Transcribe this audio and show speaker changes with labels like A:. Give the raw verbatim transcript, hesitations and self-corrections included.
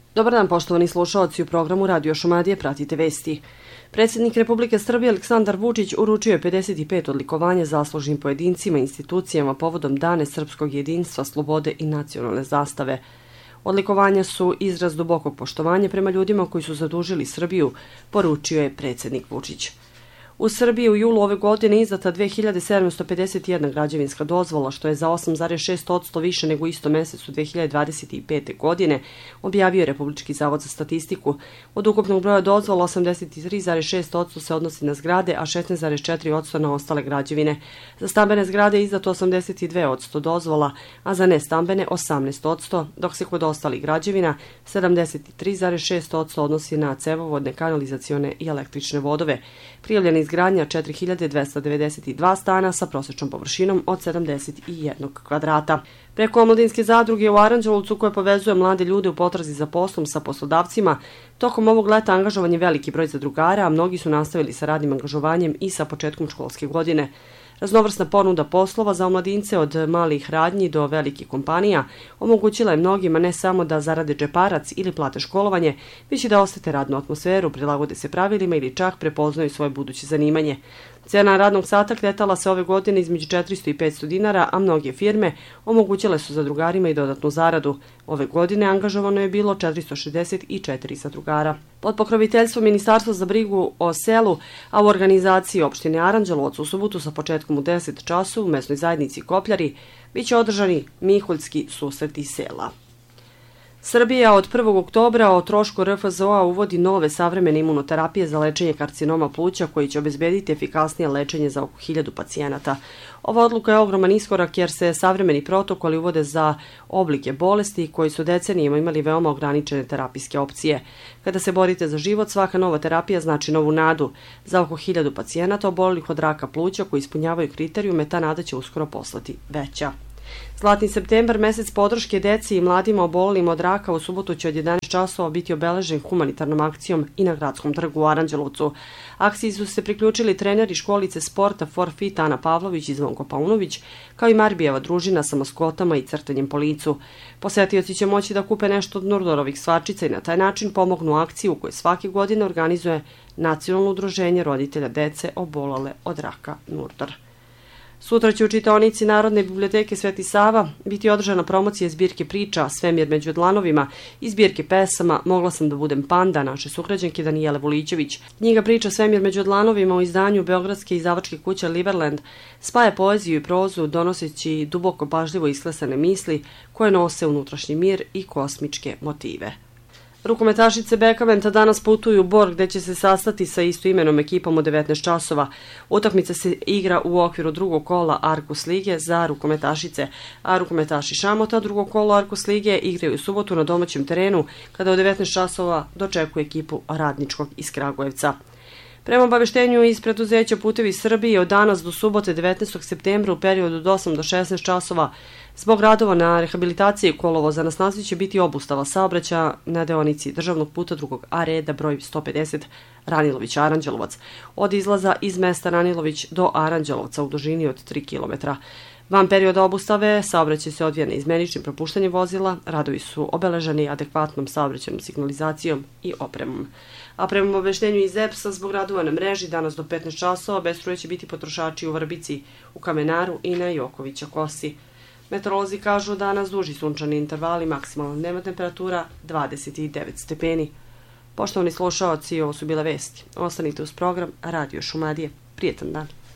A: Dobar dan, poštovani slušaoci, u programu Radio Šumadije pratite vesti. Predsjednik Republike Srbije Aleksandar Vučić uručio je pedeset pet odlikovanja zaslužnim pojedincima i institucijama povodom Dane srpskog jedinstva, slobode i nacionalne zastave. Odlikovanja su izraz dubokog poštovanja prema ljudima koji su zadužili Srbiju, poručio je predsjednik Vučić. U Srbiji u julu ove godine izdata dve hiljade sedamsto pedeset jedna građevinska dozvola, što je za osam zarez šest posto više nego isto mesecu dve hiljade dvadeset pete. godine, objavio je Republički zavod za statistiku. Od ukupnog broja dozvola osamdeset tri zarez šest posto se odnosi na zgrade, a šesnaest zarez četiri posto na ostale građevine. Za stambene zgrade je izdato osamdeset dva posto dozvola, a za nestambene osamnaest posto, dok se kod ostalih građevina sedamdeset tri zarez šest posto odnosi na cevovodne, kanalizacione i električne vodove. Prijavljena izgradnja četiri hiljade dvesta devedeset dva stana sa prosječnom površinom od sedamdeset jedan kvadrata. Preko omladinske zadruge u Aranđelovcu, koja povezuje mlade ljude u potrazi za poslom sa poslodavcima, tokom ovog leta angažovan je veliki broj zadrugara, a mnogi su nastavili sa radnim angažovanjem i sa početkom školske godine. Raznovrsna ponuda poslova za omladince od malih radnji do velikih kompanija omogućila je mnogima ne samo da zarade džeparac ili plate školovanje, već i da osete radnu atmosferu, prilagode se pravilima ili čak prepoznaju svoje buduće zanimanje. Cena radnog sata kretala se ove godine između četiristo i petsto dinara, a mnoge firme omogućile su zadrugarima i dodatnu zaradu. Ove godine angažovano je bilo četiristo šezdeset četiri zadrugara. Pod pokroviteljstvom Ministarstva za brigu o selu, a u organizaciji opštine Aranđelovac u subotu sa početkom u deset časova u mesnoj zajednici Kopljari biće održani Miholjski susreti sela. Srbija od prvog oktobra o trošku R F Z O-a uvodi nove savremene imunoterapije za lečenje karcinoma pluća koji će obezbediti efikasnije lečenje za oko hiljadu pacijenata. Ova odluka je ogroman iskorak jer se savremeni protokoli uvode za oblike bolesti koji su decenijima imali veoma ograničene terapijske opcije. Kada se borite za život, svaka nova terapija znači novu nadu. Za oko hiljadu pacijenata obolelih od raka pluća koji ispunjavaju kriterijume, ta nada će uskoro postati veća. Zlatni septembar, mesec podrške deci i mladima obolelim od raka, u subotu će od jedanaest časova biti obeležen humanitarnom akcijom i na Gradskom trgu u Aranđelovcu. Akciji su se priključili treneri školice sporta Forfit Ana Pavlović i Zvonko Paunović, kao i Marbijeva družina sa maskotama i crtanjem po licu. Posetioci će moći da kupe nešto od Nurdorovih svačica i na taj način pomognu akciju koju svake godine organizuje Nacionalno udruženje roditelja dece obolele od raka Nurdor. Sutra će u čitaonici Narodne biblioteke Sveti Sava biti održana promocija zbirke priča Svemir među dlanovima i zbirke pesama Mogla sam da budem panda naše sugrađanke Danijele Vulićević. Knjiga priča Svemir među dlanovima u izdanju Beogradske izdavačke kuće Liberland spaja poeziju i prozu donoseći duboko pažljivo isklesane misli koje nose unutrašnji mir i kosmičke motive. Rukometašice Bekaventa danas putuju u Bor gde će se sastati sa istoimenom ekipom u devetnaest časova. Utakmica se igra u okviru drugog kola Arkus lige za rukometašice, a rukometaši Šamota drugo kolo Arkus lige igraju u subotu na domaćem terenu kada u devetnaest časova dočekuje ekipu Radničkog iz Kragujevca. Prema obaveštenju iz preduzeća Putevi Srbije, od danas do subote devetnaestog septembra u periodu od osam do šesnaest časova zbog radova na rehabilitaciji kolovoza na snazi će biti obustava saobraćaja na deonici državnog puta drugog A reda broj sto pedeset Ranilović-Aranđelovac od izlaza iz mesta Ranilović do Aranđelovca u dužini od tri kilometra. Van perioda obustave saobraćaj se odvija neizmeničnim propuštanjem vozila, radovi su obeleženi adekvatnom saobraćajnom signalizacijom i opremom. A prema obaveštenju iz E P S-a zbog radova na mreži danas do petnaest časova bez struje će biti potrošači u Vrbici, u Kamenaru i na Jokovića Kosi. Meteorolozi kažu danas duži sunčani intervali, maksimalna dnevna temperatura dvadeset devet stepeni. Poštovani slušaoci, ovo su bile vesti. Ostanite uz program Radio Šumadije. Prijetan dan.